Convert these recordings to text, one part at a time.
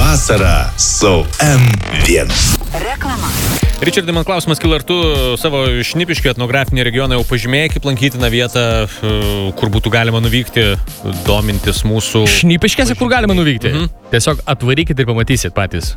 Vasara su M1. Reklama. Ričardai, man klausimas kilo, ar tu savo Šnipiškių etnografinį regioną jau pažymėjai kaip lankytiną vietą, kur būtų galima nuvykti, domintis mūsų... Šnipiškėse kur galima nuvykti? Tiesiog atvarykit ir pamatysit patys.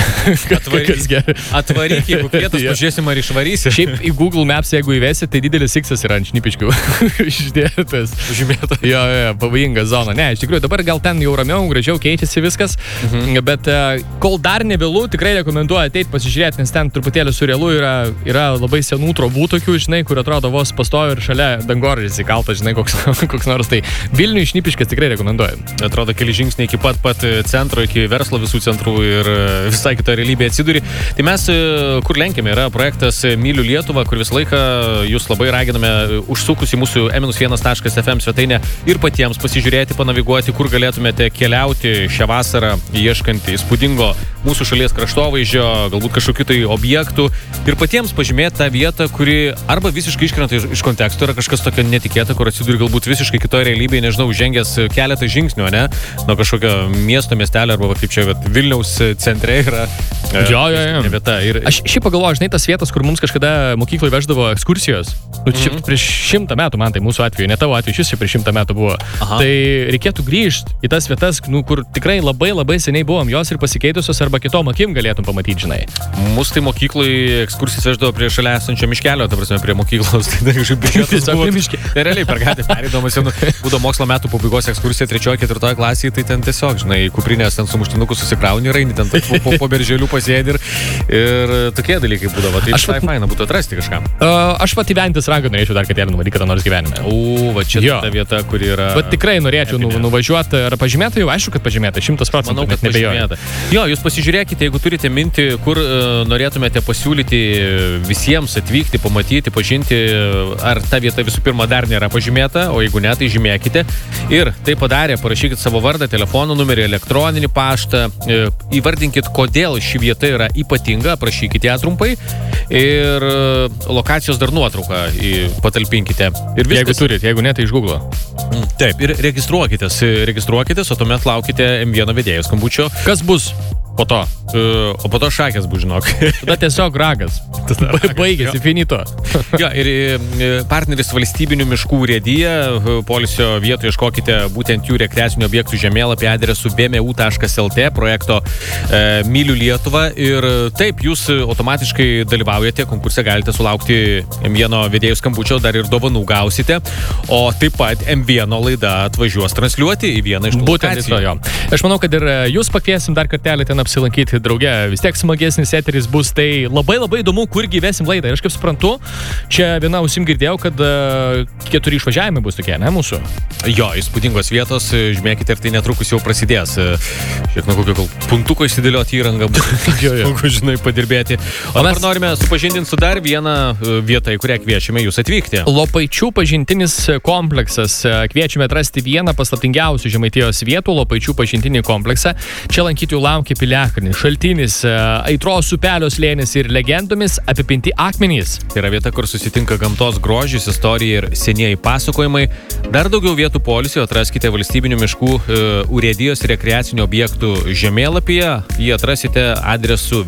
Atvaryk, jeigu vietos pažiūrėsim, ar išvarysi. Šiaip į Google Maps, jeigu įvesit, tai didelis X yra ant Šnipiškių išdėtas. Žymėta. Jo, pavojinga zona. Ne, iš tikrųjų, dabar gal ten jau ramiau, gražiau keičiasi viskas, bet kol dar nevėlu, tikrai rekomenduoju ateiti pasižiūrėti, nes ten truputėlį surrealu yra labai senų trobų tokių, žinai, kur atrodo vos pastovi ir šalia dangoraižis įkaltas, žinai, koks nors. Tai Vilnių Šnipiškės tikrai rekomenduoju. Atrodo, keli žingsniai iki pat centro, iki verslo visų centrų ir visai kitą realybę atsiduri. Tai mes, kur lenkiame, yra projektas Myliu Lietuvą, kur visą laiką jūs labai raginame užsukus į mūsų m-1.fm svetainę ir patiems pasižiūrėti, panaviguoti, kur galėtumėte keliauti šią vasarą, ieškant įspūdingo mūsų šalies kraštovaizdžio, galbūt kažkokių tai objektų ir patiems pažymėti tą vietą, kuri arba visiškai iškrenta iš konteksto, yra kažkas tokio netikėta, kur atsiduri galbūt visiškai kitoje realybėje, nežinau, žengęs keletą žingsnių, ne? Nuo kažkokio miesto, miestelio arba kaip čia Vilniaus centre yra vieta. Aš šiaip pagalvoju, žinai, tas vietas, kur mums kažkada mokykloje veždavo ekskursijos. Čia prieš 100 metų, man tai mūsų atveju, ne tavo atveju, šis prieš 100 metų buvo. Aha. Tai reikėtų grįžti į tas vietas, kur tikrai labai seniai buvom, jos ir pasikeitusios arba kitom akim galėtum pamatyti, žinai. Mūsų tai mokyklai ekskursijas veždavo prie šalia esančio miškelio, ta prasme, prie mokyklos. Tai kažkaip biškėtas buvo. Tai realiai per gatvę perėdamas, būdavo mokslo metų pabaigos ekskursija 3-4 klasėje, tai ten tiesiog, žinai, kuprinės ten su muštinuku susikrauni, raini ten po berželių pasėdi ir tokie dalykai būdavo. Tai visai faina būtų atrasti kažkam. Aš pat į Ventės ragą norėčiau dar kartelį nuvaryti kada nors gyvenime. Va čia ta vieta, kur yra... Bet tikrai norėčiau nuvažiuoti. Ar pažymėta jau? Aišku, kad pažymėta. 100%. Manau, kad pažymėta. Jo, jūs pasižiūrėkite, jeigu turite mintį, kur norėtumėte pasiūlyti visiems atvykti, pamatyti, pažinti, ar ta vieta visų pirma dar nėra pažymėta, o jeigu ne, tai žymėkite. Ir tai padarė, parašykit savo vardą, telefono numerį, elektroninį paštą, įvardinkit, kodėl ši vieta yra ypatinga, aprašykite ją trumpai ir lokacijos dar nuotrauką patalpinkite. Ir viskas. Jeigu turit, jeigu ne, tai iš Google. Taip, ir registruokitės, o tuomet laukite M1 vedėjo skambučio. Kas bus po to? O po to šakės bus, žinok. Tada tiesiog ragas. Baigėsi, finito. Jo, ir partneris valstybinių miškų urėdija, poilsio vietų ieškokite būtent jų rekreacinių objektų žemėlapį adresu vmu.lt projekto Myliu Lietuvą. Ir taip, jūs automatiškai dalyvaujate, konkurse galite sulaukti M1 vedėjų skambučio, dar ir dovanų gausite. O taip pat M1 laida atvažiuos transliuoti į vieną iš tų lokacijų. Aš manau, kad ir jūs pakviesim dar kartelį ten apsilankyti drauge. Vis tiek smagesnis eteris bus, tai labai įdomu, kur gyvesim laidą. Ir aš kaip suprantu, čia viena ausim girdėjau, kad 4 išvažiavimai bus tokie, ne, mūsų? Jo, įspūdingos vietos, žymėkite, ir tai netrukus jau prasidės. Šiek nuo kokio puntuko įsidėlioti įrangą, žinai, padirbėti. O dabar norime supažindinti su dar vieną vietą, į kurią kviečiame jūs atvykti. Lopaičių pažintinis kompleksas. Kviečiame atrasti vieną paslaptingiausių Žemaitijos vietų, Lopaičių pažintinį kompleksą. Čia lankytojų laukia piliakalnis, šaltinis, Aitros upelio slėnis ir legendomis apipinti akmenys. Tai yra vieta, kur susitinka gamtos grožis, istorija ir senieji pasakojimai. Dar daugiau vietų poilsio atraskite valstybinių miškų urėdijos rekreacinių objektų žemėlapyje. Jį atrasite adresu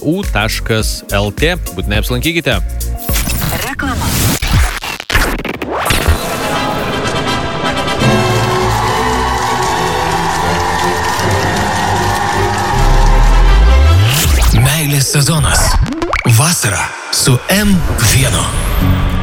vmu.lt. Būtinai apsilankykite. Reklama. Meilės sezonas. Vasara su M1.